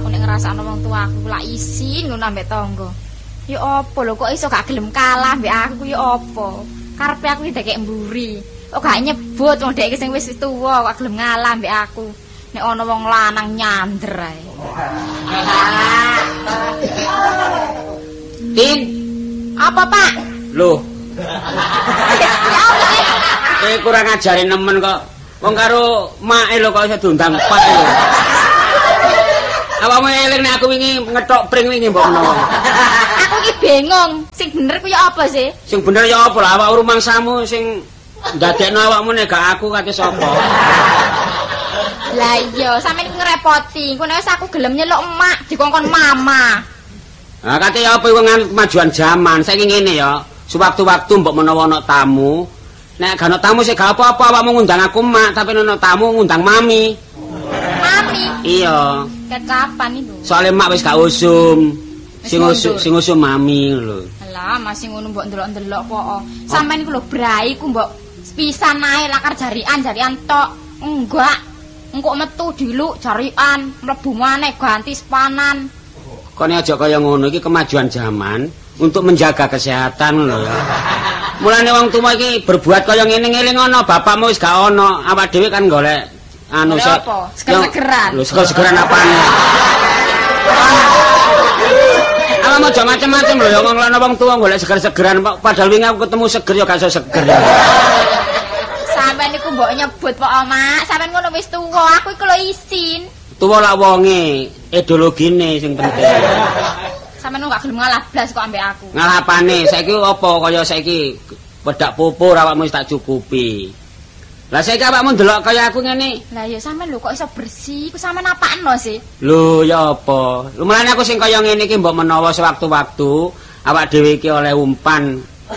aku nek ngrasakno wong tuaku lak isin ngono ambek tangga. Ya apa lho kok iso gak gelem kalah mbek aku ya apa? Karepe aku iki dekek mburi. Kok gak nyebut wong dek sing wis tuwa kok gelem ngalah mbek aku. Nek ana wong lanang nyander ae. Tin. Apa, Pak? Loh. Kurang ajarin nemen kok. Wong karo make lho kok iso diundang Pak lho. Awakmu eling nek aku wingi ngethok pring wingi mbok menawa. Aku iki bingung, sing bener ku ya apa sih? Sing bener ya apa lah awak rumangsamu sing ndadekno awakmu nek gak aku kate sapa? Lah iya, sampeyan iku ngrepoti. Engko nek wis aku gelem nyeluk emak dikongkon mama. Nah, kate ya apa iku kemajuan zaman. Saiki ngene ya, sewaktu-waktu mbok menawa ana tamu, nek gak ana tamu sik gak apa-apa awakmu ngundang aku emak, tapi ana tamu ngundang mami. Mami. Iya. Ket kapan itu? Soale emak wis gak usum. Sing usum mami lho. Lah, masih ngono mbok ndelok-ndelok kok. Sampeyan iku lho brai ku mbok pisan ae lakar jarian tok. Enggak. Engko metu diluk jarian, mlebu maneh ganti sepanan. Kone aja kaya ngono iki kemajuan zaman untuk menjaga kesehatan lho ya. Mulane wong tuwa iki berbuat kaya ngene ngeling ana bapakmu wis gak ana, awak dhewe kan golek anu seger-segeran. Lho seger-segeran apane? Ala mau macam-macam lho ya wong lanang wong tuwa golek seger-segeran padahal wingi aku ketemu seger ya gak iso seger. Sampeyan iku mbok nyebut kok Mak, sampeyan ngono wis tuwa, aku iku lho isin. Tuwa lak wonge, ideologine sing penting. Sampeyan gak gelem ngalah blas kok ambek aku. Ngalah apane? Saiki apa kaya saiki wedak pupur awakmu wis tak cukupi. Lah saiki awakmu ndelok kaya aku ngene. Lah ya sampean lho kok iso bersih, ku sampean apakno sih? Lho ya apa? Lumane aku sing kaya ngene iki mbok menawa sewaktu-waktu awak dhewe iki oleh umpan.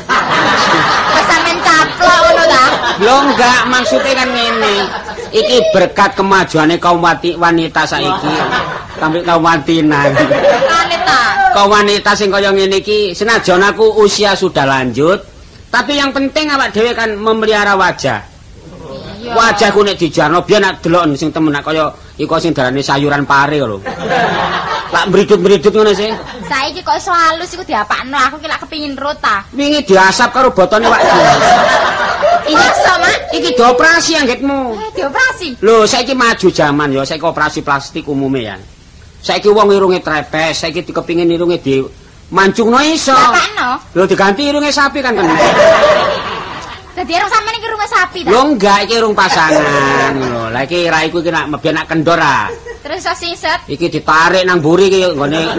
Wis sampean caplok ngono ta? Lho enggak, maksudnya kan ngene. Iki berkat kemajuane kaum wanita saiki. Kaum wantinan. Wanita. Kaum wanita sing kaya ngene iki senajan aku usia sudah lanjut, tapi yang penting awak dhewe kan memelihara wajah. Wajahku nek dijarno biyen nak delok sing temen nak kaya iku sing darane sayuran pare lho. Lak mridut-mridut ngono sih. Saiki kok iso halus iku diapakno, aku ki lak kepingin rota. Wingi diasap karo botone wak. Iki sama, iki dioperasi anggitmu. Dioperasi. Lho, saiki maju zaman ya, saiki operasi plastik umume ya. Saiki wong irunge trepes, saiki dikepingin irunge di mancungno iso. Apakno? Lho diganti irunge sapi kan kena. Dadi irung sampean iki irunge sapi ta? Lho enggak, iki irung pasangan lho. Lah iki raiku iki nak mbiyen nak kendor ah. Terus iso siset. Iki ditarik nang mburi iki nggone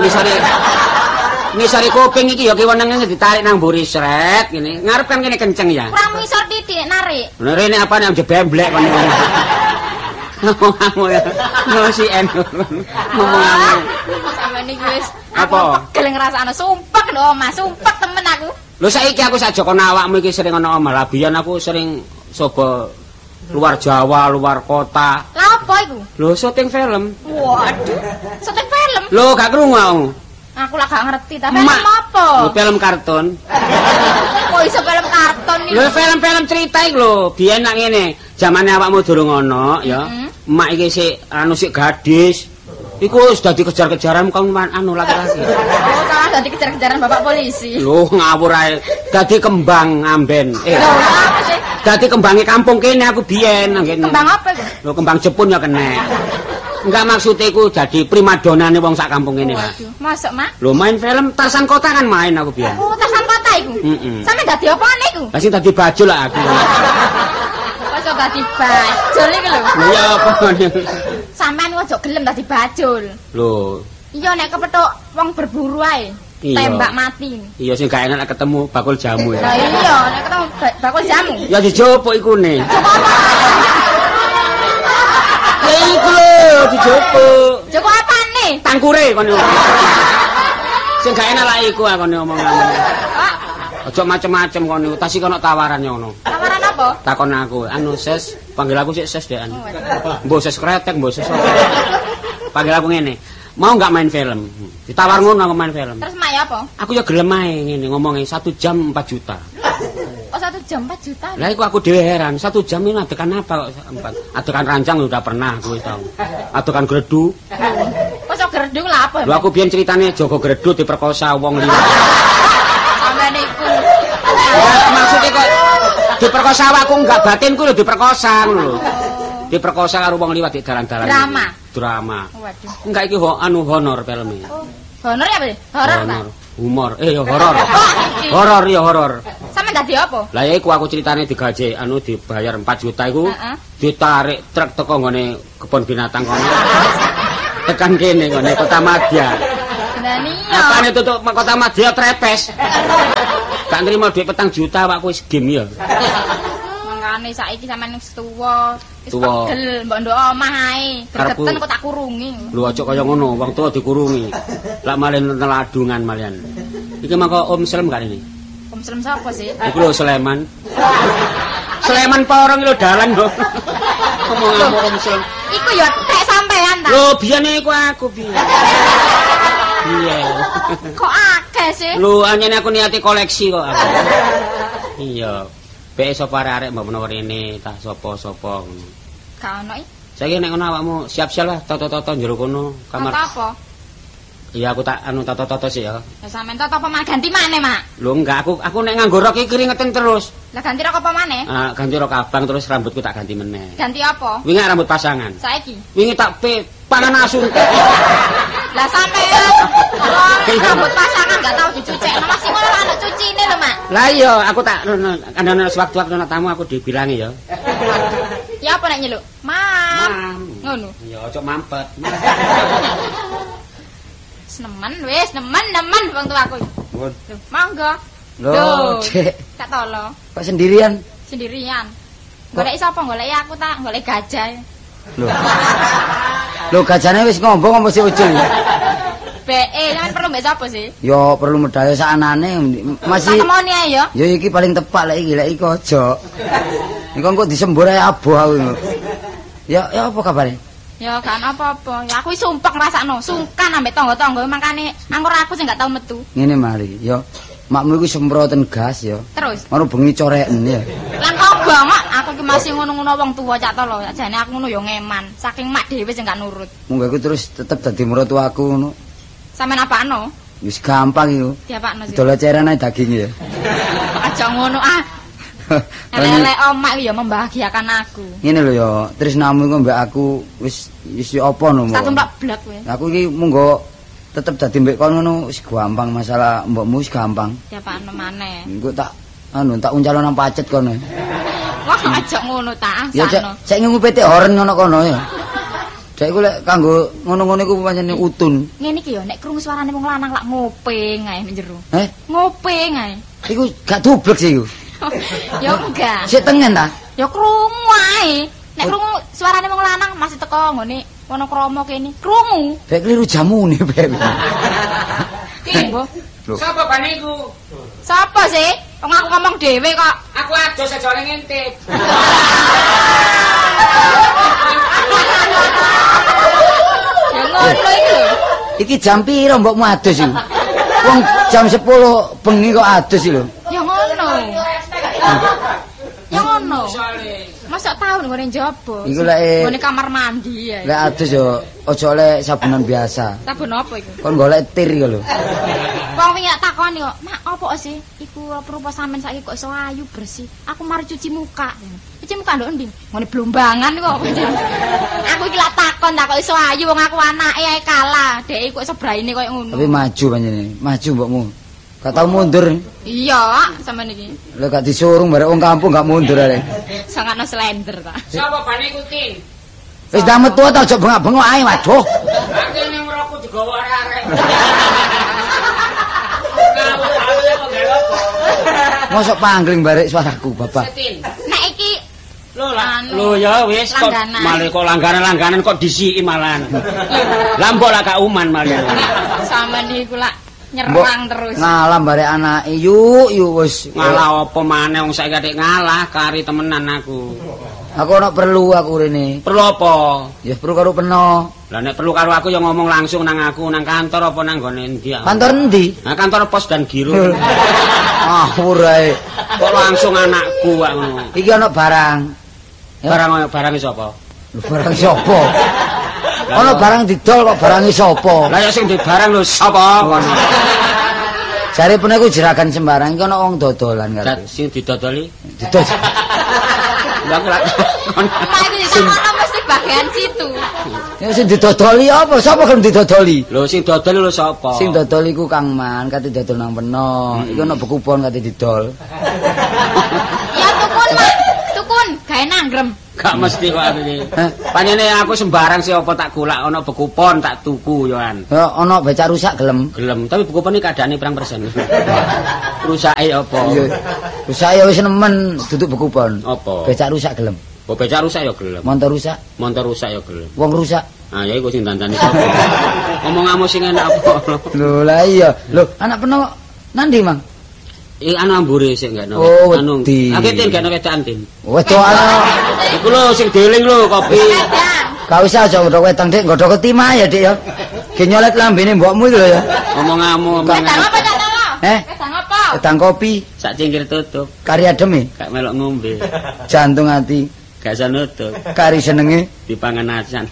nisari kuping iki ya kiwenenge ditarik nang mburi sret ngene. Ngarep kan kene kenceng ya. Kurang ngisor titik narik. Lha rene apa nek jebemblek kon. Ngomong ya. Ngosi en. Ngomong. Sampeyan iki wis Apa? Pegel ngrasakno sumpek lho, Mas, sumpek temen aku. Lho saiki aku sajak kono awakmu iki sering ana omah. Lah biyen aku sering coba luar Jawa, luar kota. Lah apa iku? Lho syuting film. Waduh, syuting film. Lho gak krungu aku. Aku lah gak ngerti, tapi film apa? Lho film kartun. Kok iso film kartun iki? Lho film-film cerita iki lho, biyen nak ngene, zamane awakmu durung ana ya. Emak iki sik anu sik gadis. Iku wis dadi kejar-kejaran kong anu laki-laki. Oh, salah dadi kejar-kejaran bapak polisi. Lho ngawur ae. Dadi kembang ngamben. Lho, apa sih? Dadi kembange kampung kene aku biyen nang kene. Kembang apa iku? Lho kembang Jepun ya kena. Enggak maksudnya iku dadi primadonane wong sak kampung kene, Mas. Masuk, Mak? Lho main film Tarsan Kota kan main aku biyen. Oh, Tarsan Kota iku. Sampe dadi apane iku? Lah sing dadi bajul lah aku. Kok dadi bajul iki lho. Lho ya apa? Sampean ojo gelem dadi bajul. Lho. Iya nek kepethuk wong berburu ae. Iya. Tembak mati. Iya sing gak enak ketemu bakul jamu ya. Lah iya nek ketemu bakul jamu. Ya dijopok iku ne. Coba apa? Ya iku lho dijopok. Coba apane? Tangkure kono. Sing gak enak lah iku kono omongan. Pak, Aja macem-macem kono. Tasi kono tawaran ngono. tawaran apa? Takon aku, anu ses, panggil aku sik ses dekan. Mbok ses kretek, mbok ses apa. Panggil aku ngene. Mau enggak main film? Ditawar ngono aku main film. Terus mak ya apa? Aku ya gelem ae ngene ngomongnya 1 jam 4 juta. Oh 1 jam 4 juta. Lah iku aku dhewe heran, 1 jam ini adegan apa kok 4? Adegan rancang udah pernah gue tahu. Adegan gredu. Kok sok gredung lah apa? Lho aku biyen critane Joko Gredut diperkosa wong liwat. Sampeyan niku. Maksudnya kok diperkosa awakku enggak batinku lho diperkosa ngono lho. Diperkosa karo wong liwat di dalan-dalan. Drama. Waduh. Enggak iki honor filmnya. Oh, honor ya, Pak? Horor ta? Humor. Ya horor. Horor ya horor. Sampe dadi apa? Lah ya iku aku critane digaje dibayar 4 juta iku ditarik truk teko nggone kebon binatang kono. Tekan kene nggone Kota Madya. Benar iya. Apane tutuk Kota Madya trepes. Gak nrimo dhuwit 4 juta awakku wis game ya. Mangkane saiki sampean wis tuwa, wis Tuwa. pegel mbok ndok omah ae. Gregeten kok tak kurungi. Lho aja kaya ngono, wong tuwa dikurungi. Lah malah neladungan malian. Iki mangko Om Slem kan ini. Om Slem sapa sih? Iku lho Sleman. Sleman Porong lho dalan lho. Ngomong Om Slem. Iku ya tek sampean ta. Lho biyen iku aku biyen. Iya. Kok akeh sih? Lho anyane aku niati koleksi kok aku. Iya. Bek sapa arek mbok menawa rene tak sapa-sapa ngono. Gak ono iki. Saiki nek ngono awakmu siap-siap lah toto-toto njero kono kamar. Apa? Iya aku tak toto-toto sih ya. Ya sampean toto apa maneh ganti maneh, Mak? Lho enggak aku nek nganggo rok iki keringetan terus. Lah ganti rok apa maneh? Ganti rok abang terus rambutku tak ganti meneh. Ganti apa? Wingi rambut pasangan. Saiki. Wingi tak pangan asu. Lah sampean rambut pasangan gak tau dicucekno masih ngono ana cucine lho, Mak. Lah iya aku tak ana sewaktu-waktu ana tamu aku dibilangi ya. Ya apa nek nyeluk? Mam. Ngono. Ya ojo mampet. Nemen wong tuaku. Nuwun. Lho, monggo. Lho, Cek. Tak tolo. Kok sendirian? Sendirian. Goleki sapa? Goleki aku tak, goleki gajah. Lho. Lho gajane wis ngomong apa sih Ucul? Sampeyan perlu mbek sapa sih? Ya perlu medal sakanane masih. Tak temoni ae ya. Ya iki paling tepat lek iki aja. Iki kok disembur ae aboh aku. Ya apa kabare? Ya kan apa-apa. Ya aku wis sumpek ngrasakno, sungkan ambek tangga-tangga makane anggur aku sing gak tau metu. Ngene mari, ya makmu iku semproten gas ya. Terus. Ngono bengi coreken ya. Lan kok banget aku ki masih ngono-ngono wong tuwa cak tolo. Jane aku ngono ya ngeman. Saking mak dhewe sing gak nurut. Munggo iku terus tetep dadi mertuaku ngono. Sampeyan apakno? Wis gampang iku. Diapakno sih? Dol eceran ae daging ya. Aja ngono ah. Elek omak ya membahagiakan aku. Ngene lho ya, tresnamu iku mbek aku wis apa no. Tak tumplak blak kowe. Aku iki munggo tetep dadi mbek kon ngono wis gampang masalah mbokmu wis gampang. Diapakno maneh? Engko tak tak uncalo nang pacet kono. Wah, aja ngono ta, Ya cek ngupete horen ngono kono ya. Cek iku lek kanggo ngono-ngono iku pancen utun. Ngene iki ya nek krungu suarane wong lanang lak ngopeng ae njero. Ngopeng ae. Iku gak dublek sih iku. Ya enggak. Sik tengen ta? Ya krungu ae. Nek krungu suarane wong lanang masih teko ngene Wonokromo kene. Krungu. Bek kliru jamune bek. Ki, Mbok. Sapa bane iku? Sapa sih? Wong aku ngomong dhewe kok. Aku aja sejane ngintip. Ya ngono iki lho. Iki jam piro mbokmu adus iku? Wong jam 10 bengi kok adus iki lho. Ya ngono. Ya ngono. Masa tau nggone njaba. Iku lek nggone kamar mandi ya. Lek adus yo aja oleh sabunan biasa. Sabun apa iku? Kon golek tir iku lho. Wong wingi takoni kok, "Mak, apa sih? Iku apa sampean saiki kok iso ayu bersih? Aku mari cuci muka." Cuci muka ndok endi? Ngene blombangan kok. Aku iki lak takon tak kok iso ayu wong aku anake ae kalah. Dek kok iso braine koyo ngono. Tapi maju panjenengan. Maju mbokmu. Gak tau mundur. Iya, sampean iki. Lek gak disuruh barek wong kampung gak mundur arek. Sangatno slender ta. Sapa bane iku Tin? Wis dah metu ta aja bengak-bengok ae waduh. Aku ning ngrokok digawa arek. Mosok pangling barek suaraku, Bapak. Nek iki Lho ya wis kok malah kok langganan kok disiki malahan. Lah mbok lah gak uman malah. sampean iku lak nyerang terus. Ngalah barek anake. Yuk wis. Ngalah apa maneh wong saiki atik ngalah kari temenan aku. Aku ono perlu aku rene. Perlu apa? Ya perlu karo peno. Lah nek perlu karo aku ya ngomong langsung nang aku nang kantor apa nang gone endi. Kantor endi? Nah kantor pos dan giro. Ora ae. Kok langsung anakku kok ngono. Iki ono barang. Barang sapa? Barang sapa? Ana barang didol kok barange sapa? Lah ya sing di barang lho sapa kono. Jare pune ku jeragan sembarang iki ana wong dodolan karo. Sing didodoli. Didol. Lah kok Pak iki sama mesti bagian situ. Ya sing didodoli apa? Sapa gelem didodoli? lho sing dodol lho sapa? Sing dodol iku Kang Man, kate dodol nang peno. Iku ana bekupon kate didol. Ya tukun, Mak. Tukun, gawe nanggrem. Gak mesti kok aku iki. Panjene aku sembarang sih apa tak golak ana bekupon tak tuku yo kan. Ya ana becak rusak gelem. Gelem, tapi bekupon iki kadane pirang persen. Rusake apa? Iya. Rusak ya wis nemen duduk bekupon. Apa? Becak rusak gelem. Kok becak rusak ya gelem. Montor rusak, Montor rusak ya gelem. wong rusak. Ah ya iku sing dandani sapa. Ngomonganmu sing enak apa? Lho lah iya. Lho anak peno nandi, Mang? Iki anu ambure sik enggak Oh, anu. wedi. Aketin gak wedan tin. Wedokan. Iku lho sing deling lho kopi. Gak usah aja godhok wedang Dik, godhok ketima ya Dik ya. Ge nyolet lambene mbokmu iki lho ya. Ngomonganmu Wedang apa Cak Tawa? Wedang apa? Wedang kopi, sak cingkir tutup, kari adem e, gak melok ngombe. jantung ati, Gak iso nutup, kari senenge. dipangan acan.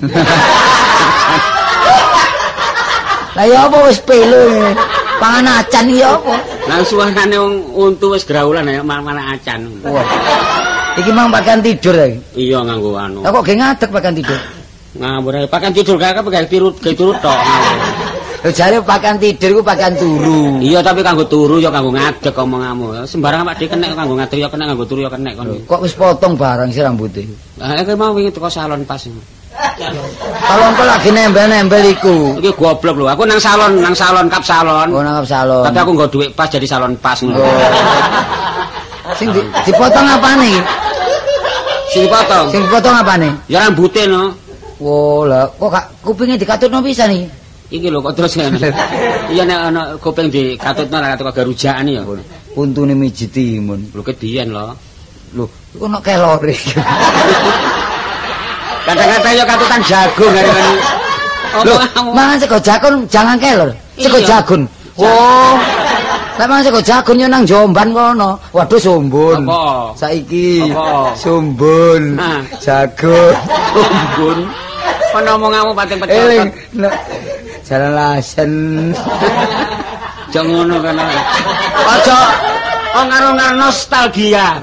Lah ya apa wis pelo pangan acan iki apa? Lah suwanane wong untu wis graulan ya malah acan. Wah. Iki mang pakaian tidur ya. Iya nganggo anu. Lah kok ge ngadeg pakaian tidur? Ngawur ae pakan tidur gak pegang turut tok. Lho jare pakaian tidur ku pakaian turu. Iya tapi kanggo turu ya kanggo ngadeg omonganmu. Sembarang Pak Dik kenek kanggo ngadeg ya kenek kanggo turu ya kenek kono. Kok wis potong barang sih rambutnya? Lah iki mau wingi teko salon pas. Kalau engko lagi nembel-nembel iku. Iki goblok lho. Aku nang salon kap salon. Oh nangkap salon. Tapi aku nggo dhuwit pas jadi salon pas ngono. Sing dipotong apane iki? Sing dipotong. Sing dipotong apane? Ya rambute no. Oh lah, kok gak kupinge dikatutno pisan iki? Iki lho kok terus ngene. Iya nek ana kuping dikatutno ra karo garujaan ya. Untune mijiti mun. Lho kedian lho. Lho, iku ono kelore. Kadang-kadang ya katutan jagung kan. Lho, mangan sego jagung jangan kelor. Sego jagung. Oh. Lah mangan sego jagung yo nang Jombang kono. Waduh sombon. Apa? Saiki Apa? sombon. Nah. Jagung. Sombon. Kon omonganmu pating Eling. pecot. Jalan lasen. Jangan ngono kan. Aja ngar nostalgia.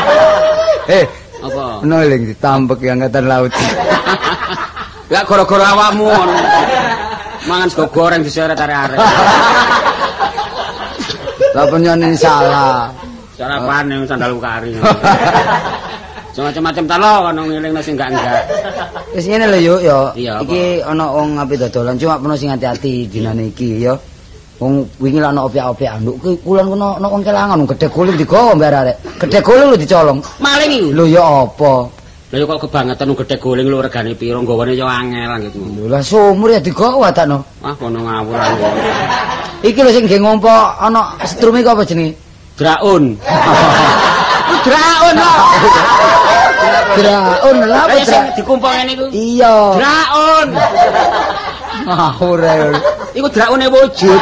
Apa? Eling ditambek angkatan laut. Ya gara-gara awakmu ngono. Mangan sego goreng diseret arek-arek. Lah penyonin salah. Sarapan yang sandal kari. Macam-macam ta lo kono ngilingno sing enggak. Wis ngene lho yuk ya. Iya, apa? Iki ana wong ngapi dodolan cuma peno sing hati-hati dinane iki ya. Wong wingi lak ana opiak-opiak nduk kuwi kulon kono ana wong kelangan gedhe guling digawa mbak arek. Gedhe guling lho dicolong. Maling iki. Lho ya apa? Lah kok kebangetan gedhe guling lho regane piro nggawane yo angel gitu. Lho lah sumur ya digawa takno. Wah kono ngawur aku. Iki lho sing nggih ngompo ana setrum iki apa jenenge? Draun. Draun lho. Draun lah apa Lah sing dra? dikumpul ngene iku. Iya. Draun. Ngawur ae. Iku draune wujud.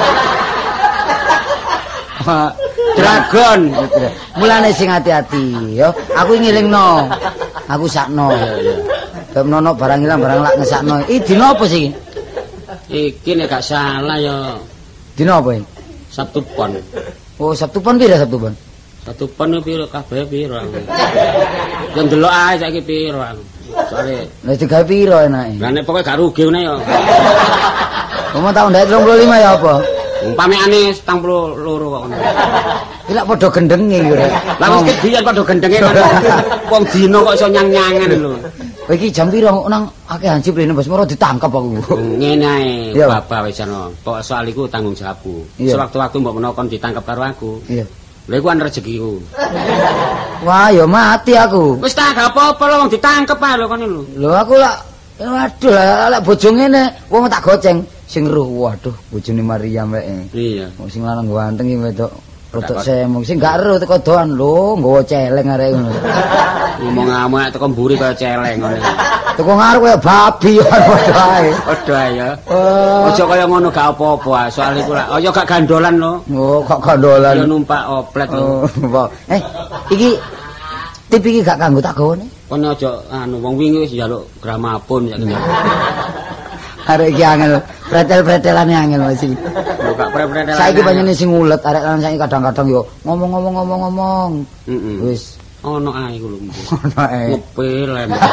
Dragon. Mulane sing hati-hati ya. Aku ngilingno. Aku sakno. Bab nono barang ilang barang lak ngesakno. Iki dina apa sih? Iki nek gak salah ya Dina apa iki? Sabtu Pon. Oh, Sabtu Pon pira Sabtu Pon? Sabtu Pon piro kabeh piro aku. Yo ndelok ae saiki piro aku. Soale Lah digawe pira enake? lah nek pokoke gak rugi ngene ya. Kamu tau ndak 35 ya apa? Umpamane 72 kok ngono. Iki lak padha gendenge iki rek. Lah wis kedian padha gendenge kan. Wong dino kok iso nyang-nyangan lho. Kowe iki jam pira nang akeh hansip rene Bos Moro ditangkap aku. Ngene ae, Iya. Bapak wis ana. Pokok soal iku tanggung jawabku. Iya. Sewaktu-waktu mbok menawa kon ditangkap karo aku. Iya. Lha iku kan rezekiku. Wah, ya mati aku. Wis tak gak apa-apa lho wong ditangkep ae lho kono lho. Lho aku lak waduh lak bojo ngene wong tak goceng sing ruh. Waduh, bojone Mariam wae. Iya. Wong sing lanang ganteng iki wedok rodok semong sing gak ero teko doan lho nggawa celeng arek ngono. Ngomong amak teko mburi kaya celeng ngene. Teko ngarep kaya babi padha ae. Padha ae ya. Oh, Aja kaya ngono gak apa-apa. Soal iku lak ya gak gandolan lho. oh kok Ya gandolan. numpak oplet lho. Oh, iki tip iki gak kanggo tak gawane. Kono aja anu wong wingi wis njaluk gramapun ya. Arek iki angel, pretel-pretelane angel masih. Lho gak pre-pretelan. Saiki panjenengan sing ulet, arek lan saiki kadang-kadang yo ngomong. Wis ono ae ku lho. ono ae. Ngepil.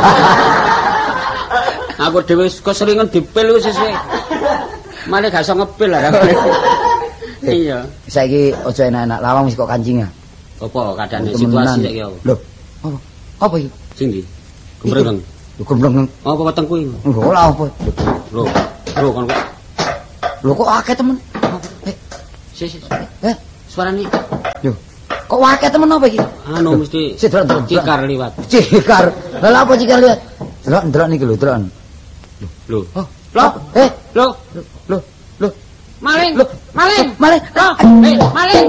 Aku dhewe keseringan dipil wis sesuk. Mane gak iso ngepil lah. Iya. Saiki aja enak-enak lawang wis kok kancing ya. Apa kadane situasi saiki apa? Lho, apa iki? Sing ndi? Gembreng. Gembreng. Apa wetengku iki? Ora apa. Lho kon kok. Lho kok akeh temen? Sik. Suarane. Lho. Kok akeh temen apa iki? Anu mesti cikar liwat. Cikar. Lah apa cikar liwat? Delok niki lho, delok. Lho. Lho. Lho. Maling. Lho. Maling. Maling. Maling.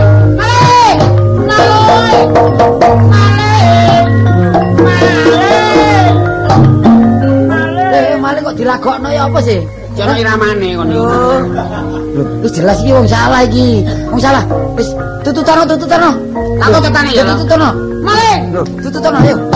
Maling kok dilagokno ya apa sih? Jono iramane ngono. Lho, wis jelas iki wong salah iki. Wong salah. Wis tututono. Aku tetane ya. Tututono. Maling. Lho, tututono ayo.